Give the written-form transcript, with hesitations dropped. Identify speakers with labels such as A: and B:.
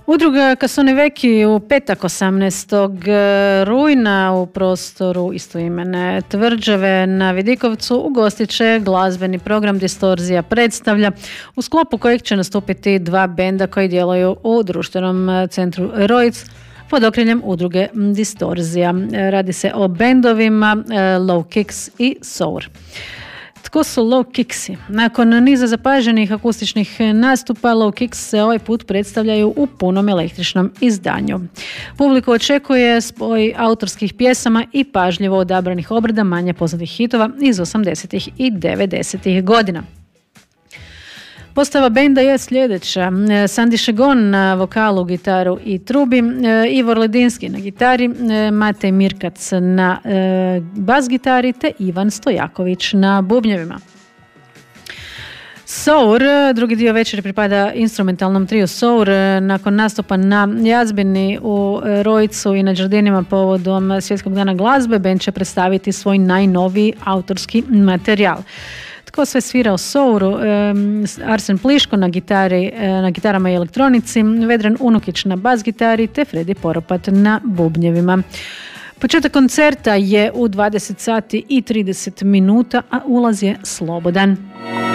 A: Udruga Kasoni Veki u petak 18. rujna u prostoru istoimene tvrđave na Vidikovcu ugostit će glazbeni program Distorzija predstavlja, u sklopu kojeg će nastupiti dva benda koji djeluju u društvenom centru Rojc pod okriljem udruge Distorzija. Radi se o bendovima Low Kicks i Sour. Tko su Low Kicksi? Nakon niza zapaženih akustičnih nastupa, Low Kicks se ovaj put predstavljaju u punom električnom izdanju. Publiku očekuje spoj autorskih pjesama i pažljivo odabranih obrada manje poznatih hitova iz 80. i 90. godina. Postava benda je sljedeća: Sandi Šegon na vokalu, gitaru i trubi, Ivor Ledinski na gitari, Matej Mirkac na bas gitari te Ivan Stojaković na bubnjevima. Sour, drugi dio večeri pripada instrumentalnom triju Sour. Nakon nastupa na Jazbini u Rojcu i na Đerdinima povodom Svjetskog dana glazbe, bend će predstaviti svoj najnoviji autorski materijal. Tko sve svira u Souru? Arsen Pliško na gitarama i elektronici, Vedran Unukić na bas gitari te Fredi Poropat na bubnjevima. Početak koncerta je u 20 sati i 30 minuta, a ulaz je slobodan.